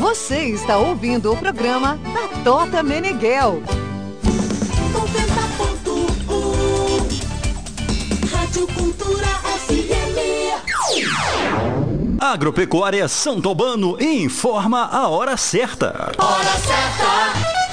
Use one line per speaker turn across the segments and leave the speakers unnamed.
Você está ouvindo o programa Batota Meneghel.
90.1 Rádio Cultura FM.
Agropecuária Santo Albano informa a hora certa.
Hora certa.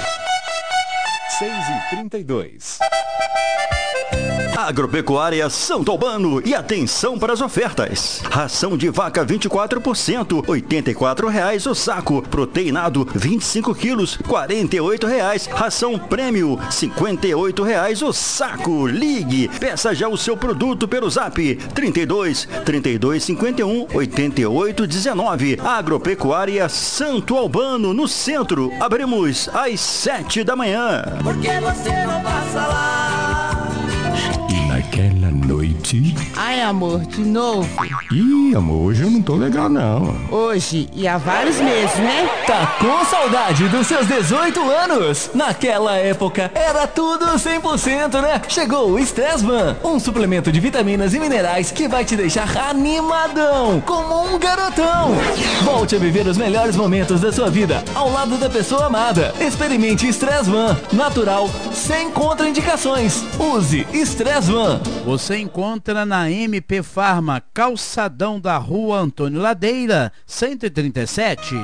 6h32.
Agropecuária Santo Albano, e atenção para as ofertas. Ração de vaca 24%, R$ 84,00 o saco. Proteinado 25 quilos, R$ 48,00. Ração prêmio, R$ 58,00 o saco. Ligue, peça já o seu produto pelo zap 32 52 88 19. Agropecuária Santo Albano, no centro. Abrimos às 7 da manhã.
Por que você não passa lá?
Naquela noite...
Ai, amor, de novo?
Ih, amor, hoje eu não tô legal, não.
Hoje e há vários meses, né?
Tá com saudade dos seus 18 anos? Naquela época era tudo 100%, né? Chegou o Stressman, um suplemento de vitaminas e minerais que vai te deixar animadão, como um garotão. Volte a viver os melhores momentos da sua vida ao lado da pessoa amada. Experimente Stressman, natural, sem contraindicações. Use Stressman.
Você encontra na MP Farma, calçadão da Rua Antônio Ladeira, 137.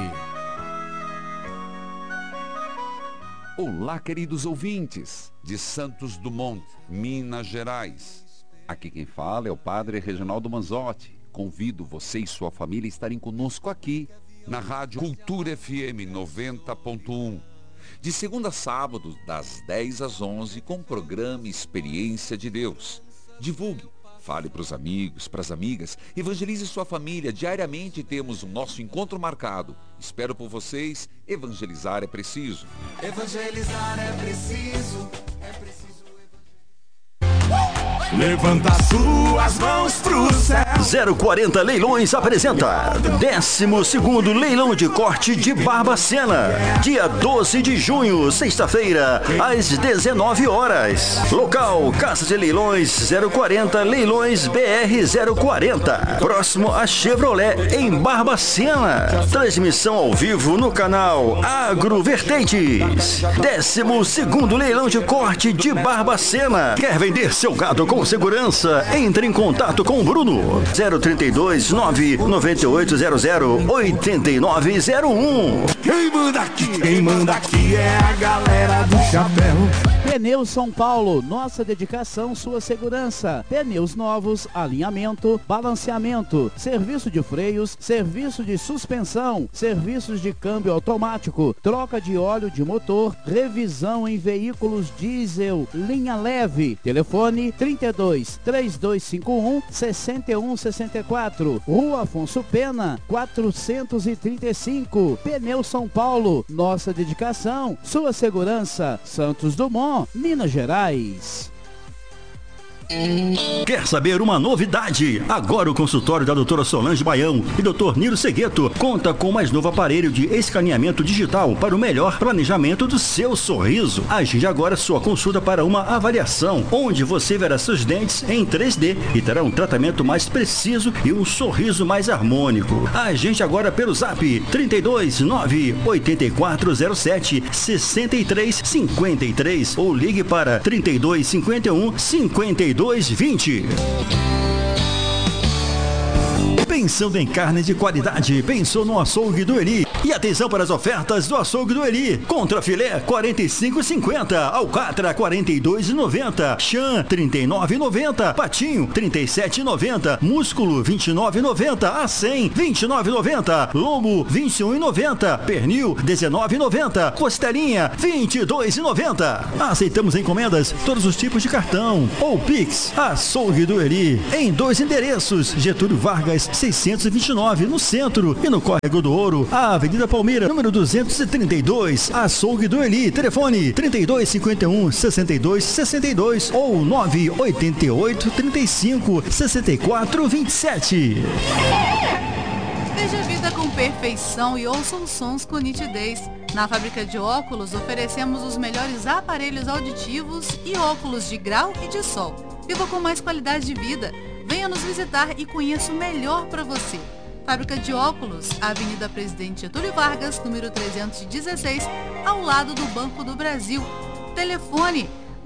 Olá, queridos ouvintes de Santos Dumont, Minas Gerais. Aqui quem fala é o Padre Reginaldo Manzotti. Convido você e sua família a estarem conosco aqui na Rádio Cultura FM 90.1. De segunda a sábado, das 10 às 11, com o programa Experiência de Deus. Divulgue, fale para os amigos, para as amigas, evangelize sua família. Diariamente temos o nosso encontro marcado. Espero por vocês. Evangelizar é preciso.
Evangelizar é preciso.
Levanta suas mãos pro céu.
040 Leilões apresenta 12º Leilão de Corte de Barbacena, dia 12 de junho, sexta-feira, às 19 horas. Local, Casa de Leilões 040 Leilões BR 040, próximo a Chevrolet, em Barbacena. Transmissão ao vivo no canal Agrovertentes. 12º Leilão de Corte de Barbacena. Quer vender seu gado com segurança? Entre em contato com o Bruno. 032 99800 8901.
Quem manda aqui é a galera do chapéu.
Pneus São Paulo, nossa dedicação, sua segurança. Pneus novos, alinhamento, balanceamento, serviço de freios, serviço de suspensão, serviços de câmbio automático, troca de óleo de motor, revisão em veículos diesel, linha leve. Telefone 32 3251 6164. Rua Afonso Pena, 435. Pneus São Paulo, nossa dedicação, sua segurança. Santos Dumont, Minas Gerais.
Quer saber uma novidade? Agora o consultório da doutora Solange Baião e doutor Niro Segueto conta com o mais novo aparelho de escaneamento digital para o melhor planejamento do seu sorriso. Agende agora sua consulta para uma avaliação, onde você verá seus dentes em 3D e terá um tratamento mais preciso e um sorriso mais harmônico. Agende agora pelo zap 32 98407 6353 ou ligue para 32 51 5220. Pensando em carne de qualidade, pensou no Açougue do Eli. E atenção para as ofertas do Açougue do Eli. Contra filé, R$ 45,50. Alcatra, R$ 42,90. Chã, R$ 39,90. Patinho, R$ 37,90. Músculo, R$ 29,90. A100, R$ 29,90. Lombo, R$ 21,90. Pernil, R$ 19,90. Costelinha, R$ 22,90. Aceitamos encomendas, todos os tipos de cartão ou Pix. Açougue do Eli, em 2 endereços: Getúlio Vargas 629, no centro, e no Córrego do Ouro, a Avenida Palmeira, número 232. Açougue do Eli, telefone 32 51 62 62 ou 988 35 64 27.
Veja a vida com perfeição e ouça os sons com nitidez. Na fábrica de óculos, oferecemos os melhores aparelhos auditivos e óculos de grau e de sol. Viva com mais qualidade de vida. Venha nos visitar e conheça o melhor para você. Fábrica de óculos, Avenida Presidente Getúlio Vargas, número 316, ao lado do Banco do Brasil. Telefone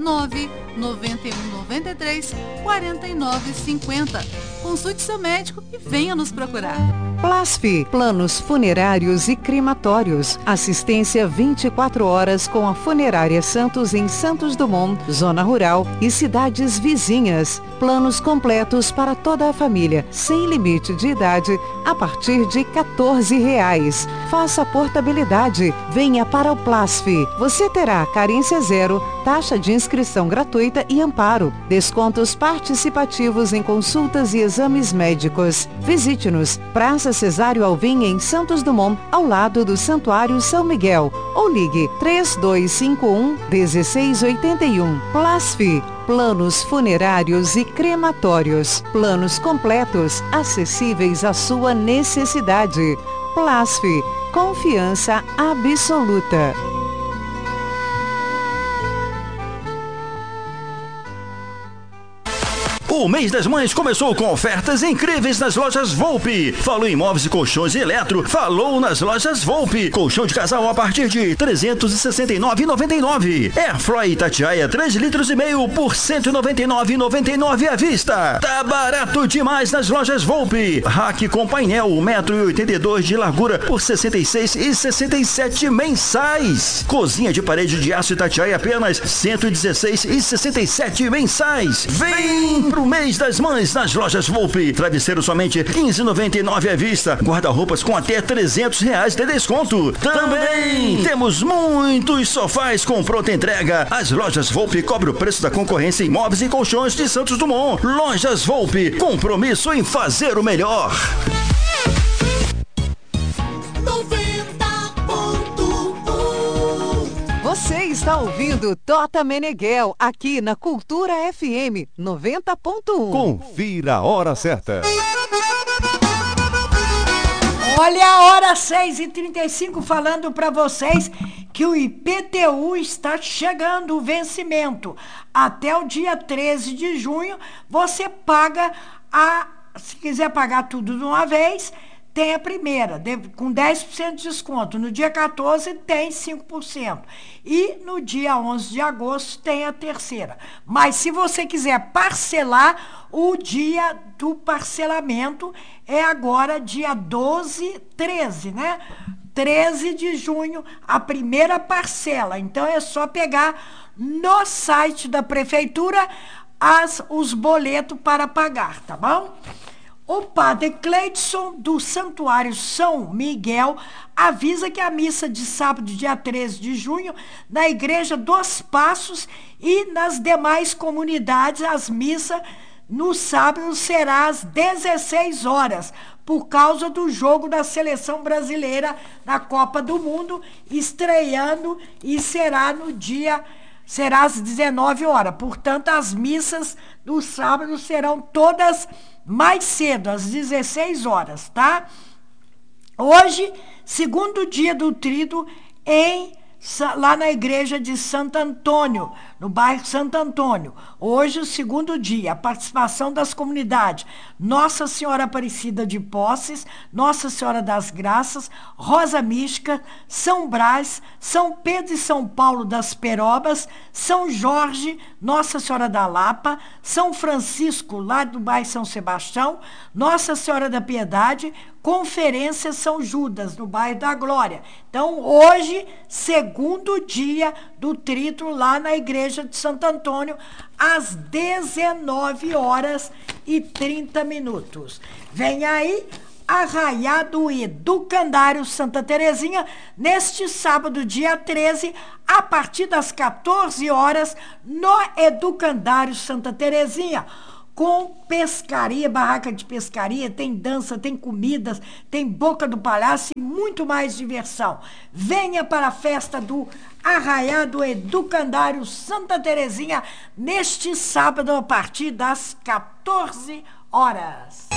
99193-4950. Consulte seu médico e venha nos procurar.
Plasfi, planos funerários e crematórios. Assistência 24 horas com a Funerária Santos em Santos Dumont, Zona Rural e cidades vizinhas. Planos completos para toda a família, sem limite de idade, a partir de R$14. Faça a portabilidade. Venha para o Plasfi. Você terá carência zero, taxa de inscrição gratuita e amparo. Descontos participativos em consultas e exames médicos. Visite-nos, Praça Cesário Alvim, em Santos Dumont, ao lado do Santuário São Miguel. Ou ligue 3251-1681. Plasfi, planos funerários e crematórios. Planos completos, acessíveis à sua necessidade. Plasfi, confiança absoluta.
O mês das mães começou com ofertas incríveis nas lojas Volpe. Falou em móveis e colchões e eletro, falou nas lojas Volpe. Colchão de casal a partir de R$ 369,99. Airfry Itatiaia 3,5 litros por R$ 199,99 à vista. Tá barato demais nas lojas Volpe. Rack com painel 1,82 m de largura por R$ 66,67 mensais. Cozinha de parede de aço Itatiaia apenas R$ 116,67 mensais. Vem pro mês das mães nas lojas Volpe. Travesseiro somente R$ 15,99 à vista. Guarda-roupas com até R$ 300 de desconto. Também temos muitos sofás com pronta entrega. As lojas Volpe cobrem o preço da concorrência em móveis e colchões de Santos Dumont. Lojas Volpe, compromisso em fazer o melhor.
90.1.
Você está ouvindo Tota Meneghel, aqui na Cultura FM 90.1.
Confira a hora certa.
Olha a hora 6h35, falando para vocês que o IPTU está chegando, o vencimento. Até o dia 13 de junho, você paga se quiser pagar tudo de uma vez, tem a primeira, com 10% de desconto. No dia 14 tem 5%. E no dia 11 de agosto tem a terceira. Mas se você quiser parcelar, o dia do parcelamento é agora dia 13, né? 13 de junho, a primeira parcela. Então é só pegar no site da prefeitura os boletos para pagar, tá bom? O padre Cleidson, do Santuário São Miguel, avisa que a missa de sábado, dia 13 de junho, na Igreja dos Passos e nas demais comunidades, as missas no sábado será às 16 horas, por causa do jogo da seleção brasileira na Copa do Mundo, estreando, e será às 19 horas. Portanto, as missas do sábado serão todas mais cedo, às 16 horas, tá? Hoje, segundo dia do Tríduo, lá na igreja de Santo Antônio, no bairro Santo Antônio. Hoje, o segundo dia, a participação das comunidades Nossa Senhora Aparecida de Posses, Nossa Senhora das Graças, Rosa Mística, São Brás, São Pedro e São Paulo das Perobas, São Jorge, Nossa Senhora da Lapa, São Francisco, lá do bairro São Sebastião, Nossa Senhora da Piedade, Conferência São Judas, no bairro da Glória. Então, hoje, segundo dia do Tríduo, lá na igreja de Santo Antônio, às 19 horas e 30 minutos. Vem aí Arraiado Educandário Santa Terezinha, neste sábado, dia 13, a partir das 14 horas, no Educandário Santa Terezinha, com pescaria, barraca de pescaria, tem dança, tem comidas, tem boca do palhaço e muito mais diversão. Venha para a festa do Arraiado Educandário Santa Terezinha, neste sábado, a partir das 14 horas.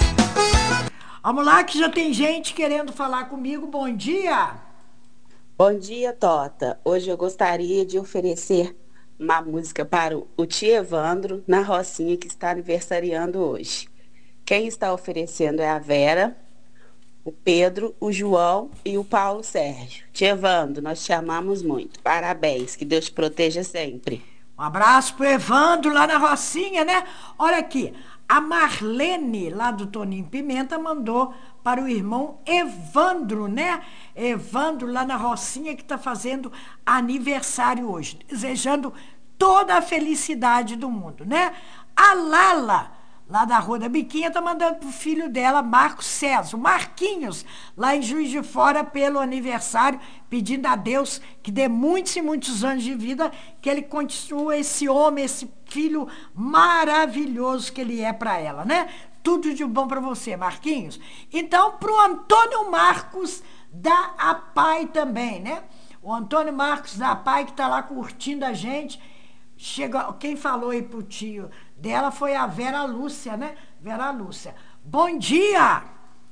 Vamos lá, que já tem gente querendo falar comigo. Bom dia.
Bom dia, Tota. Hoje eu gostaria de oferecer uma música para o tio Evandro, na Rocinha, que está aniversariando hoje. Quem está oferecendo é a Vera, o Pedro, o João e o Paulo Sérgio. Tia Evandro, nós te amamos muito. Parabéns, que Deus te proteja sempre.
Um abraço pro Evandro lá na Rocinha, né? Olha aqui, a Marlene, lá do Toninho Pimenta, mandou para o irmão Evandro, né? Evandro lá na Rocinha, que está fazendo aniversário hoje. Desejando toda a felicidade do mundo, né? A Lala, lá da Rua da Biquinha, tá mandando pro filho dela, Marcos César, o Marquinhos, lá em Juiz de Fora, pelo aniversário, pedindo a Deus que dê muitos e muitos anos de vida, que ele continue esse homem, esse filho maravilhoso que ele é para ela, né? Tudo de bom para você, Marquinhos. Então, pro Antônio Marcos da APAI também, né? O Antônio Marcos da APAI, que tá lá curtindo a gente. Quem falou aí pro tio dela foi a Vera Lúcia, né? Vera Lúcia. Bom dia!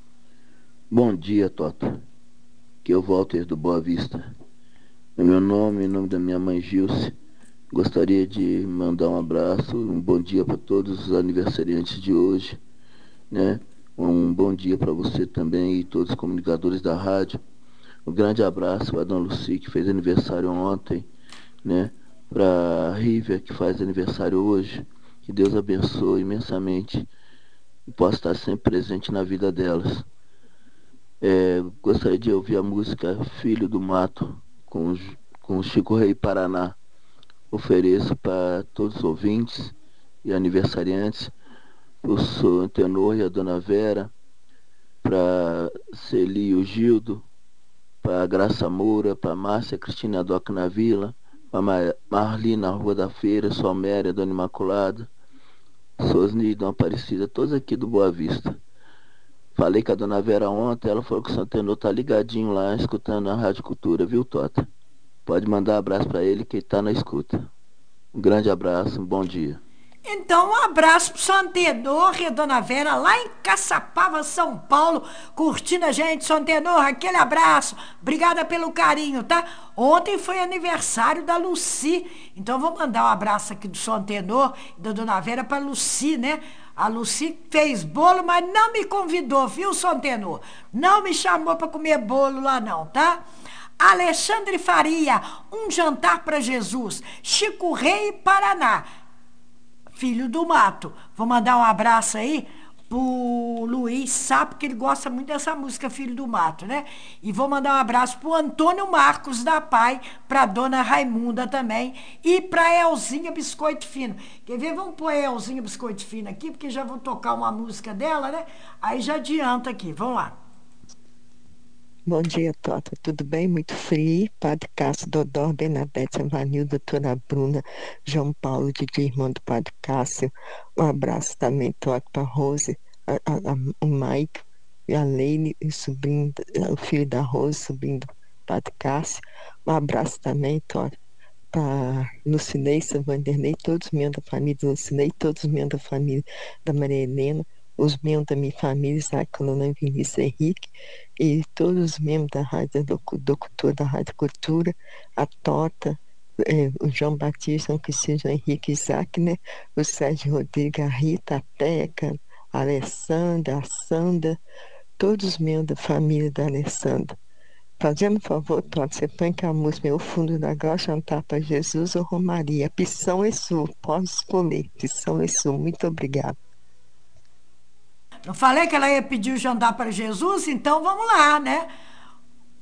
Bom dia, Tota. Que eu Walter do Boa Vista. Em meu nome, em nome da minha mãe Gilce, gostaria de mandar um abraço, um bom dia para todos os aniversariantes de hoje, né? Um bom dia para você também e todos os comunicadores da rádio. Um grande abraço para a Dona Luci, que fez aniversário ontem, né? Para a Rívia, que faz aniversário hoje. Que Deus abençoe imensamente e possa estar sempre presente na vida delas. Gostaria de ouvir a música Filho do Mato, com o Chico Rei Paraná. Ofereço para todos os ouvintes e aniversariantes, o Sr. Tenor e a Dona Vera, para Celi e o Gildo, para Graça Moura, para Márcia Cristina Doc na Vila, para Marli na Rua da Feira, Soméria, Dona Imaculada, Sosni, Dona Aparecida, todos aqui do Boa Vista. Falei com a Dona Vera ontem, ela falou que o Santenor tá ligadinho lá, escutando a Rádio Cultura, viu, Tota? Pode mandar um abraço para ele, que ele tá na escuta. Um grande abraço, um bom dia.
Então, um abraço pro Santenor e a Dona Vera, lá em Caçapava, São Paulo, curtindo a gente. Santenor, aquele abraço. Obrigada pelo carinho, tá? Ontem foi aniversário da Luci, então vou mandar um abraço aqui do Santenor e da Dona Vera pra Luci, né? A Luci fez bolo, mas não me convidou, viu, Santenor? Não me chamou pra comer bolo lá não, tá? Alexandre Faria, um jantar para Jesus. Chico Rei, Paraná. Filho do Mato. Vou mandar um abraço aí pro Luiz Sapo, que ele gosta muito dessa música Filho do Mato, né? E vou mandar um abraço pro Antônio Marcos da Pai, pra Dona Raimunda também, e pra Elzinha Biscoito Fino. Quer ver? Vamos pôr a Elzinha Biscoito Fino aqui, porque já vou tocar uma música dela, né? Aí já adianta aqui. Vamos lá.
Bom dia, Tota. Tudo bem? Muito frio. Padre Cássio, Dodó, Bernadette, Avanil, doutora Bruna, João Paulo, Didi, irmão do Padre Cássio. Um abraço também, Tota, para Rose, o Mike e a Leine, o sobrinho, o filho da Rose, sobrinho do Padre Cássio. Um abraço também, Tota, para Lucinei, Vanderlei, todos os membros da família do Lucinei, todos os membros da família da Maria Helena, os membros da minha família, Isaac, Coluna, Vinícius Henrique, e todos os membros da Rádio do Cultura, da Rádio Cultura, a Tota, o João Batista, o Cristiano Henrique, Isaac, né? O Sérgio Rodrigues, a Rita, a Teca, a Alessandra, a Sandra, todos os membros da família da Alessandra. Fazendo um favor, Tota, você põe que a música é O Fundo da Grau, Jantar para Jesus ou Romaria. Pissão e Sul, pode escolher. Pissão e Sul, muito obrigada.
Não falei que ela ia pedir o jantar para Jesus? Então vamos lá, né?